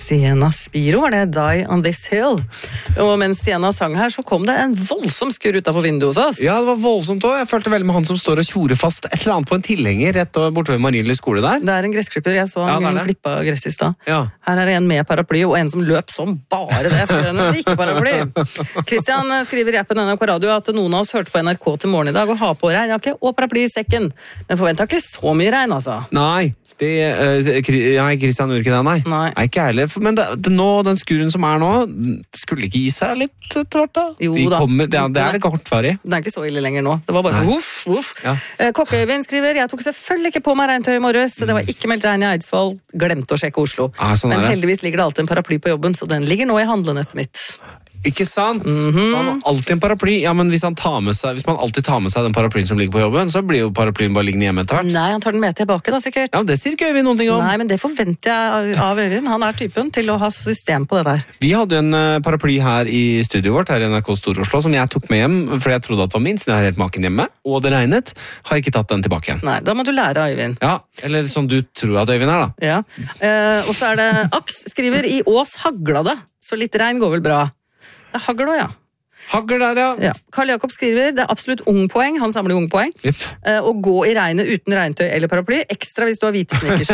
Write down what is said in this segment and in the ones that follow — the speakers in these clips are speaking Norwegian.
Sienna Spiro, var det Die on This Hill. Og mens Sienna sang her, så kom det en voldsom skurr utenfor vinduet hos oss. Ja, det var voldsomt også. Jeg følte veldig med han som står og tjorer fast et eller annet på en tilhenger rett borte ved Marienlyst skole der. Det er en gressklipper, jeg så han klippa gress i stad. Ja. Her er det en med paraply, og en som løp som bare det, for den er ikke paraply. Kristian skriver i appen NRK Radio at noen av oss hørte på NRK til morgen i dag og har på regnjakke og paraply i sekken. Men forventer ikke så mye regn, altså. Nei, Kristian gjorde ikke det, nei. Nei. Ikke heller, men nå, den skuren som er nå, skulle ikke gi seg litt tvart da? Jo da. Det er litt kortvarig. Det er ikke så ille lenger nå. Det var bare sånn, uff. Ja. Kokkeøyvind skriver, jeg tok selvfølgelig ikke på meg regntøy i morges, det var ikke meldt regn i Eidsvoll, glemte å sjekke Oslo. Sånn men heldigvis ligger det alltid en paraply på jobben, så den ligger nå i handlenettet mitt. Ikke sant? Så han har alltid en paraply. Ja, men hvis man alltid tar med seg den paraplyen som ligger på jobben, så blir jo paraplyen bare liggende hjemme etter hvert. Nei, han tar den med tilbake da, sikkert. Ja, det sier ikke Øyvind noen ting om. Nei, men det forventer jeg av Øyvind. Han er typen til å ha system på det der. Vi hadde en paraply her i studioet vårt, her i NRK Stor-Oslo, som jeg tok med hjem, fordi jeg trodde at det var min, siden jeg har helt maken hjemme, og det regnet, har ikke tatt den tilbake igjen. Nei, da må du lære av Øyvind. Ja, eller som du tror at Øyvind er da. Ja, og så er det Aks skriver, i Ås hagla det, så litt regn går vel bra. Det er hagl også, ja. Hagl der, ja. Karl Jakob skriver, det er absolutt ungpoeng, han samler ungpoeng, å gå i regnet uten regntøy eller paraply, ekstra hvis du har hvite snickers.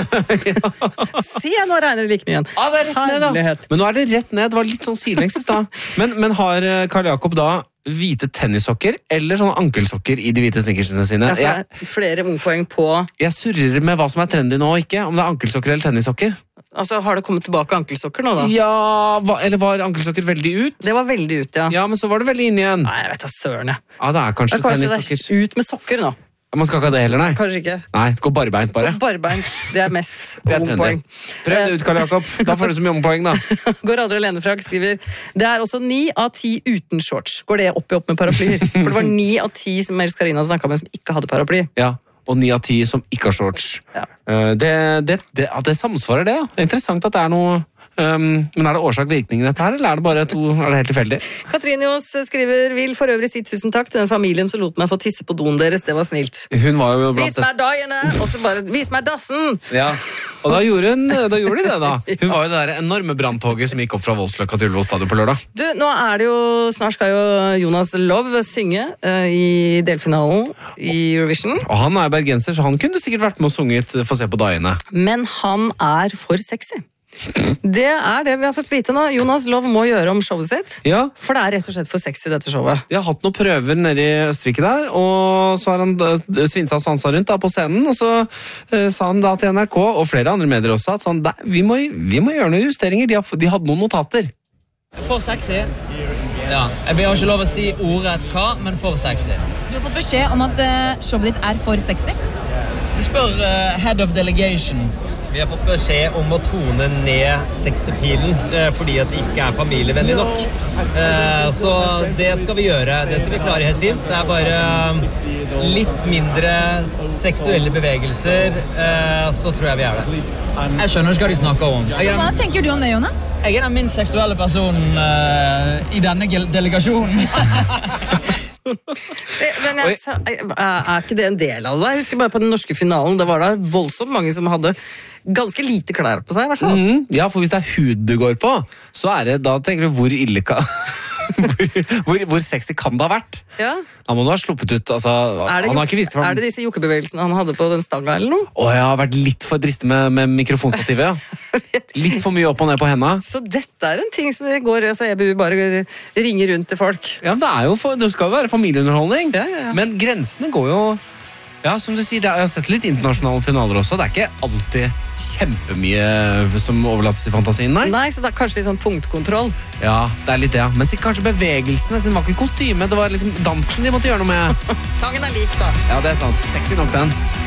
Se, nå regner det like mye igjen. Ja, det er rett ned da. Men nå er det rett ned, det var litt sånn sidelengs i stad. Men har Karl Jakob da hvite tennissokker eller sånne ankelsokker i de hvite snickersene sine? Ja, flere ungpoeng på... Jeg surrer med hva som er trendy nå, ikke? Om det er ankelsokker eller tennissokker. Altså, har det kommet tilbake ankelsokker nå da? Ja, eller var ankelsokker veldig ut? Det var veldig ut, ja. Ja, men så var det veldig inn igjen. Nei, jeg vet da, søren jeg. Ja, det er kanskje tennissokker. Det er ut med sokker nå. Man skal ikke ha det heller, nei? Kanskje ikke. Nei, gå barbeint bare. Gå barbeint, det er mest ungpoeng. Prøv det ut, Karl Jakob. Da får du så mye ungpoeng, da. Går Adre Lenefrag skriver, det er også 9 av 10 uten shorts. Går det opp med paraplyer? For det var 9 av 10 som Else Karina hadde snakket med som ikke hadde paraply. Ja. Og 9 av 10 som ikke har shorts. Ja. Det samsvarer det, ja. Det er interessant at det er noe... men er det årsak-virkning i dette her, eller er det helt tilfeldig? Katrinios skriver, vil for øvrig si tusen takk til den familien som lot meg få tisse på doen deres, det var snilt. Hun var jo blant... Vis meg dagene, og så bare, vis meg dassen! Ja, og da gjorde de det da. Hun var jo det der enorme brandtoget som gikk opp fra Voldsløkka til Ullevål stadion på lørdag. Du, nå er det jo, snart skal jo Jonas Love synge i delfinalen i Eurovision. Og han er bergenser, så han kunne sikkert vært med og sunget Få se på dagene. Men han er for sexy. Det er det vi har fått vite nå. Jonas Love må gjøre om showet sitt. Ja. For det er rett og slett for sexy, dette showet. De har hatt noen prøver nede i Østerrike der, og så har han svinsa og sansa rundt da, på scenen, og så sa han da til NRK, og flere andre medier også, at sånn, vi må gjøre noen justeringer. De hadde noen notater. For sexy. Ja, jeg har ikke lov å si ordrett hva, men for sexy. Du har fått beskjed om at showet ditt er for sexy. Du spør head of delegation. Vi har fått beskjed om å tone ned sexepilen fordi at det ikke er familievennlig nok. Så det skal vi gjøre. Det skal vi klare helt fint. Det er bare litt mindre seksuelle bevegelser, så tror jeg vi er det. Jeg skjønner ikke hva de snakker om. Hva tenker du om det, Jonas? Jeg er den minst seksuelle personen i denne delegasjonen. Men er ikke det en del av det? Jeg husker bare på den norske finalen, det var da voldsomt mange som hadde ganske lite klær på seg, i hvert fall. Ja, for hvis det er hud du går på, så er det, da tenker du hvor ille hvor sexy kan det ha vært? Ja. Da må du ha sluppet ut, altså, han har ikke vist frem. Er det disse jokkebevegelsene han hadde på den stanga eller noe? Jeg har vært litt for dristig med mikrofonstativet, ja. Litt for mye opp og ned på hendene. Så dette er en ting som det går, altså EBU bare ringer rundt til folk. Ja, det skal jo være familieunderholdning, ja. Men grensene går jo... Ja, som du sier, jeg har sett litt internasjonale finaler også. Det er ikke alltid kjempemye som overlates til fantasien, nei. Nei, så det er kanskje litt sånn punktkontroll. Ja, det er litt det, ja. Men kanskje bevegelsene, siden det var ikke kostyme, det var liksom dansen de måtte gjøre noe med. Sangen er lik, da. Ja, det er sant. Sexy nok den.